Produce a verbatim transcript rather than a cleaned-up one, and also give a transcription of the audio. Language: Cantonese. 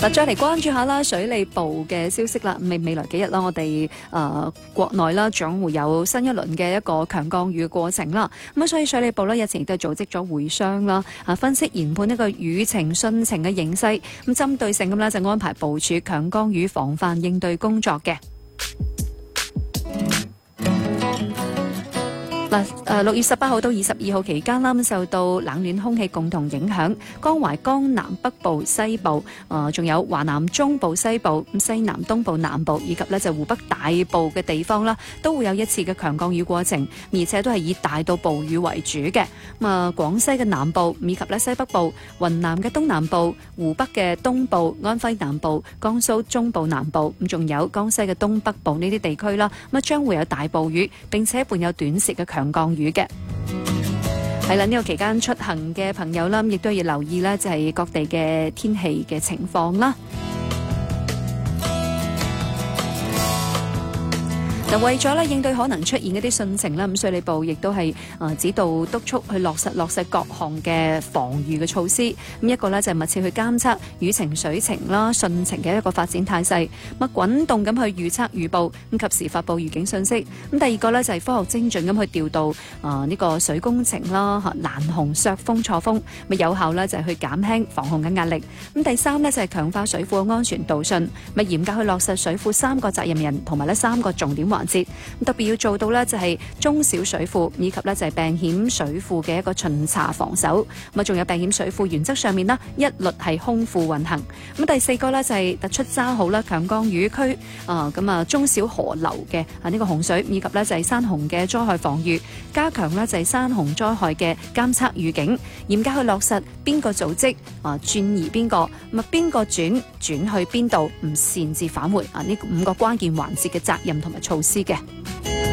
嗱，再嚟關注下啦，水利部嘅消息啦。未未來幾日啦，我哋誒、呃、國內啦，將會有新一輪嘅一個強降雨過程啦。咁所以水利部呢，日前亦都係組織咗會商啦，啊分析研判呢個雨情汛情嘅形勢，咁針對性咁呢，就安排部署強降雨防範應對工作嘅。嗱，誒六月十八號到二十二號期間啦，咁受到冷暖空氣共同影響，江淮江南北部、西部，誒仲有華南中部、西部、咁西南東部、南部以及咧就湖北大部嘅地方啦，都會有一次嘅強降雨過程，而且都係以大到暴雨為主嘅。咁啊，廣西嘅南部以及咧西北部、雲南嘅東南部、湖北嘅東部、安徽南部、江蘇中部南部，咁仲有江西嘅東北部呢啲地區啦，咁啊將會有大暴雨，並且伴有短時嘅強降雨嘅。係啦，呢個期間出行嘅朋友啦，亦都要留意咧，就係各地嘅天氣嘅情況啦。嗱，為咗咧應對可能出現一啲汛情啦，咁水利部亦都係誒指導督促去落實落實各項嘅防禦嘅措施。咁一個咧就係密切去監測雨情水情啦、汛情嘅一個發展態勢，咁滾動咁去預測預報，咁及時發布預警信息。咁第二個咧就係科學精準咁去調度誒呢個水工程啦、嚇攔洪、削風、錯風，咪有效咧就係去減輕防洪嘅壓力。咁第三咧就係強化水庫嘅安全導汛，咪嚴格去落實水庫三個責任人同埋咧三個重點環節，特別要做到呢，就係中小水庫以及呢，就係病險水庫嘅一個巡查防守，咁啊仲有病險水庫原則上面啦，一律係空庫運行。咁第四個呢，就係突出揸好啦強降雨區啊，咁啊中小河流嘅啊呢個洪水以及呢，就係山洪嘅災害防禦，加強呢，就係山洪災害嘅監測預警，嚴格去落實邊個組織啊轉移邊個，咁啊邊個轉轉去邊度，唔擅自返回啊呢五個關鍵環節嘅責任同埋措施嘅。